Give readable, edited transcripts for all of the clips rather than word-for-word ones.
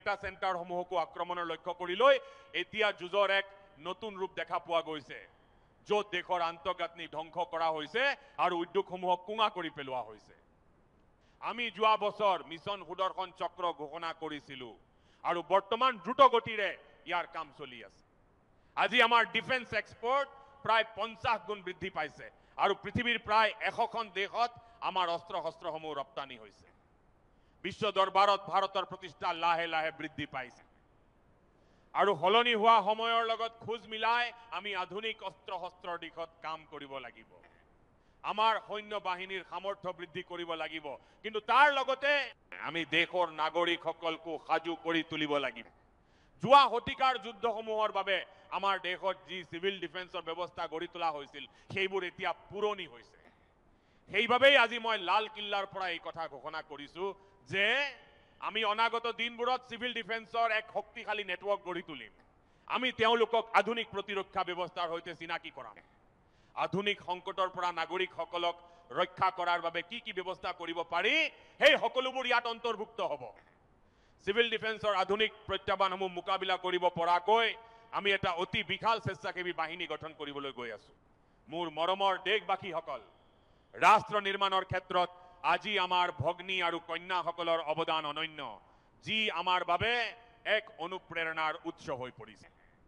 সেন্টাৰসমূহকো আক্ৰমণৰ লক্ষ্য কৰি লৈ এতিয়া যুঁজৰ এক নতুন ৰূপ দেখা পোৱা গৈছে, য'ত দেশৰ আন্তঃগাঁথনি ধ্বংস কৰা হৈছে আৰু উদ্যোগসমূহক কুঙা কৰি পেলোৱা হৈছে। আমি যোৱা বছৰ মিছন সুদৰ্শন চক্ৰ ঘোষণা কৰিছিলোঁ আৰু বৰ্তমান দ্ৰুত গতিৰে ইয়াৰ কাম চলি আছে। আজি আমাৰ ডিফেন্স এক্সপৰ্ট প্ৰায় 50 গুণ বৃদ্ধি পাইছে আৰু পৃথিৱীৰ প্ৰায় 100খন দেশত আমাৰ অস্ত্ৰ শস্ত্ৰসমূহ ৰপ্তানি হৈছে। বিশ্ব দৰবাৰত ভাৰতৰ প্ৰতিষ্ঠা লাহে লাহে বৃদ্ধি পাইছে আৰু সলনি হোৱা সময়ৰ লগত খোজ মিলাই আমি আধুনিক অস্ত্ৰ শস্ত্ৰৰ দিশত কাম কৰিব লাগিব। আমাৰ সৈন্য বাহিনীৰ সামৰ্থ্য বৃদ্ধি কৰিব লাগিব, কিন্তু তাৰ লগতে আমি দেশৰ নাগৰিকসকলকো সাজু কৰি তুলিব লাগিব। যোৱা শতিকাৰ যুদ্ধসমূহৰ বাবে আমাৰ দেশত যি সিভিল ডিফেন্সৰ ব্যৱস্থা গঢ়ি তোলা হৈছিল সেইবোৰ এতিয়া পুৰণি হৈছে। সেইবাবেই আজি মই লাল কিল্লাৰ পৰা এই কথা ঘোষণা কৰিছো যে আমি অনাগত দিনবোৰত সিভিল ডিফেন্সৰ এক শক্তিশালী নেটৱৰ্ক গঢ়ি তুলিম। আমি তেওঁলোকক আধুনিক প্ৰতিৰক্ষা ব্যৱস্থাৰ সৈতে চিনাকি কৰাম। আধুনিক সংকটৰ পৰা নাগৰিকসকলক ৰক্ষা কৰাৰ বাবে কি কি ব্যৱস্থা কৰিব পাৰি সেই সকলোবোৰ ইয়াত অন্তৰ্ভুক্ত হ'ব। সিভিল ডিফেন্সৰ আধুনিক প্ৰত্যাহ্বানসমূহ মোকাবিলা কৰিব পৰাকৈ আমি এটা অতি বিশাল স্বেচ্ছাসেৱী বাহিনী গঠন কৰিবলৈ গৈ আছো। মোৰ মৰমৰ দেশবাসীসকল, ৰাষ্ট্ৰ নিৰ্মাণৰ ক্ষেত্ৰত আজি আমাৰ ভগ্নী আৰু কন্যাসকলৰ অৱদান অনন্য, যি আমাৰ বাবে এক অনুপ্ৰেৰণাৰ উৎস হৈ পৰিছে।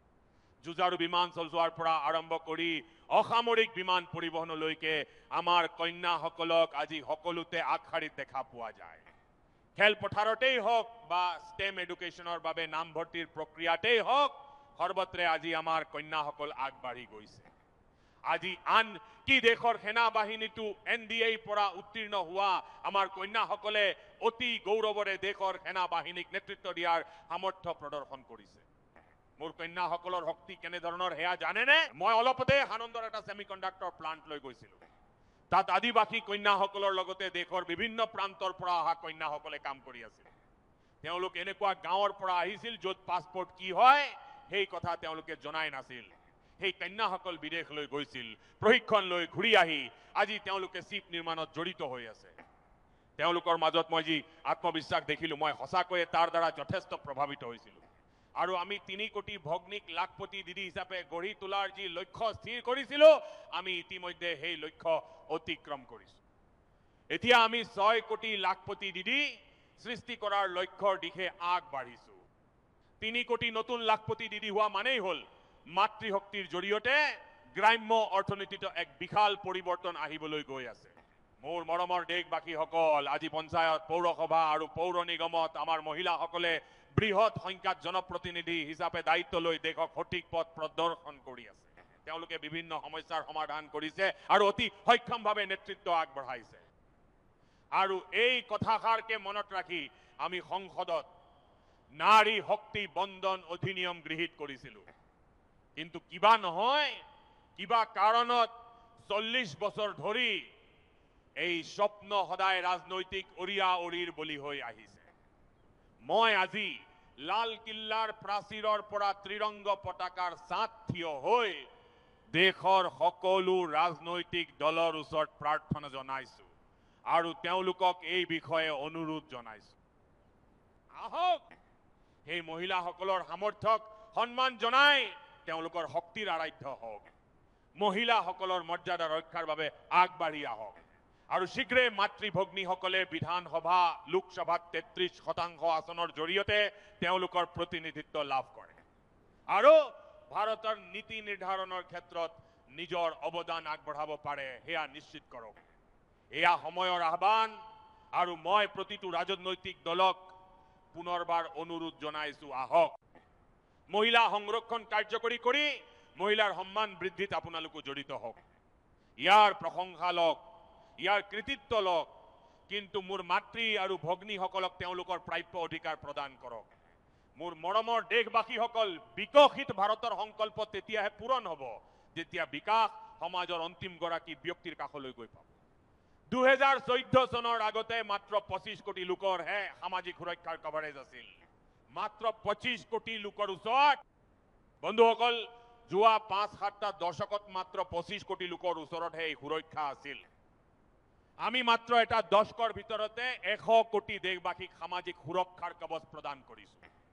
যুঁজাৰু বিমান চলোৱাৰ পৰা আৰম্ভ কৰি অসামৰিক বিমান পৰিবহনলৈকে আমাৰ কন্যাসকলক আজি সকলোতে আগশাৰীত দেখা পোৱা যায়। খেলপথাৰতেই হওক বা ষ্টেম এডুকেশ্যনৰ বাবে নামভৰ্তিৰ প্ৰক্ৰিয়াতেই হওক, সৰ্বত্ৰে আজি আমাৰ কন্যাসকল আগবাঢ়ি গৈছে। আজি আন কি দেশৰ সেনা বাহিনীটো NDA পৰা উত্তীৰ্ণ হোৱা আমাৰ কন্যাসকলে অতি গৌৰৱৰে দেশৰ সেনা বাহিনীক নেতৃত্ব দিয়াৰ সামৰ্থ্য প্ৰদৰ্শন কৰিছে। মোৰ কন্যাসকলৰ শক্তি কেনেধৰণৰ সেয়া জানেনে? মই অলপতে হানন্দৰ এটা ছেমিকণ্ডাক্টৰ প্লান্ট লৈ গৈছিলোঁ। তাত আদিবাসী কন্যাসকলৰ লগতে দেশৰ বিভিন্ন প্ৰান্তৰ পৰা অহা কন্যাসকলে কাম কৰি আছিল। তেওঁলোক এনেকুৱা গাঁৱৰ পৰা আহিছিল য'ত পাছপোৰ্ট কি হয় সেই কথা তেওঁলোকে জনাই নাছিল। সেই কন্যাসকল বিদেশলৈ গৈছিল, প্ৰশিক্ষণ লৈ ঘূৰি আহি আজি তেওঁলোকে চিপ নিৰ্মাণত জড়িত হৈ আছে। তেওঁলোকৰ মাজত মই যি আত্মবিশ্বাস দেখিলোঁ, মই সঁচাকৈয়ে তাৰ দ্বাৰা যথেষ্ট প্ৰভাৱিত হৈছিলোঁ। আৰু আমি 3 কোটি ভগ্নীক লাখপতি দিদি হিচাপে গঢ়ি তোলাৰ যি লক্ষ্য স্থিৰ কৰিছিলোঁ, আমি ইতিমধ্যে সেই লক্ষ্য অতিক্ৰম কৰিছোঁ। এতিয়া আমি 6 কোটি লাখপতি দিদি সৃষ্টি কৰাৰ লক্ষ্যৰ দিশে আগবাঢ়িছোঁ। 3 কোটি নতুন লাখপতি দিদি হোৱা মানেই হ'ল মাতৃশক্তিৰ জৰিয়তে গ্ৰাম্য অৰ্থনীতিত এক বিশাল পৰিৱৰ্তন আহিবলৈ গৈ আছে। মোৰ মৰমৰ দেশবাসীসকল, আজি পঞ্চায়ত, পৌৰসভা আৰু পৌৰ নিগমত আমাৰ মহিলাসকলে বৃহৎ সংখ্যাত জনপ্ৰতিনিধি হিচাপে দায়িত্ব লৈ দেশক সঠিক পথ প্ৰদৰ্শন কৰি আছে। তেওঁলোকে বিভিন্ন সমস্যাৰ সমাধান কৰিছে আৰু অতি সক্ষমভাৱে নেতৃত্ব আগবঢ়াইছে। আৰু এই কথাষাৰকে মনত ৰাখি আমি সংসদত নাৰী শক্তি বন্দন অধিনিয়ম গৃহীত কৰিছিলোঁ। কিন্তু কিবা নহয় কিবা কাৰণত 40 বছৰ ধৰি এই স্বপ্ন সদায় ৰাজনৈতিক অৰিয়া অৰিৰ বলি হৈ আহিছে। মই আজি লাল কিল্লাৰ প্ৰাচীৰৰ পৰা ত্ৰিৰংগ পতাকাৰ ছাঁত থিয় হৈ দেশৰ সকলো ৰাজনৈতিক দলৰ ওচৰত প্ৰাৰ্থনা জনাইছো আৰু তেওঁলোকক এই বিষয়ে অনুৰোধ জনাইছো। আহক সেই মহিলাসকলৰ সামৰ্থ্যক সন্মান জনাই তেওঁলোকৰ শক্তিৰ আৰাধ্য হওক। মহিলাসকলৰ মৰ্যাদা ৰক্ষাৰ বাবে আগবাঢ়ি আহক আৰু শীঘ্ৰে মাতৃভগ্নীসকলে বিধানসভা লোকসভাত 33% আসনৰ জৰিয়তে তেওঁলোকৰ প্ৰতিনিধিত্ব লাভ কৰে আৰু ভাৰতৰ নীতি নিৰ্ধাৰণৰ ক্ষেত্ৰত নিজৰ অৱদান আগবঢ়াব পাৰে সেয়া নিশ্চিত কৰক। এয়া সময়ৰ আহ্বান আৰু মই প্ৰতিটো ৰাজনৈতিক দলক পুনৰবাৰ অনুৰোধ জনাইছো, আহক মহিলা সংৰক্ষণ কাৰ্যকৰী কৰি মহিলাৰ সন্মান বৃদ্ধিত আপোনালোকো জড়িত হওক। ইয়াৰ প্ৰশংসা লওক, ইয়াৰ কৃতিত্ব লওক, কিন্তু মোৰ মাতৃ আৰু ভগ্নীসকলক তেওঁলোকৰ প্ৰাপ্য অধিকাৰ প্ৰদান কৰক। মোৰ মৰমৰ দেশবাসীসকল, বিকশিত ভাৰতৰ সংকল্প তেতিয়াহে পূৰণ হ'ব যেতিয়া বিকাশ সমাজৰ অন্তিম গৰাকী ব্যক্তিৰ কাষলৈ গৈ পাব। 2014 চনৰ আগতে মাত্ৰ 25 কোটি লোকৰহে সামাজিক সুৰক্ষাৰ কভাৰেজ আছিল। মাত্ৰ 25 কোটি লোকৰ ওচৰত বন্ধুসকল, যোৱা 5-7টা দশকত মাত্ৰ 25 কোটি লোকৰ ওচৰতহে এই সুৰক্ষা আছিল। আমি মাত্ৰ এটা দশকৰ ভিতৰতে 100 কোটি দেশবাসীক সামাজিক সুৰক্ষাৰ কবচ প্ৰদান কৰিছো।